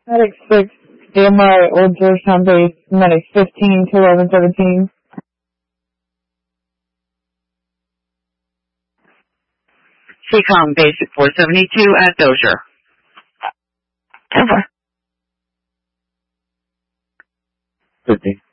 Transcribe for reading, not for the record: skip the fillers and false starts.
Medic 6, DMR Old Georgetown Base, Medic 15 to 1117. CCOM Basic 472 at Dozier. Over. 50.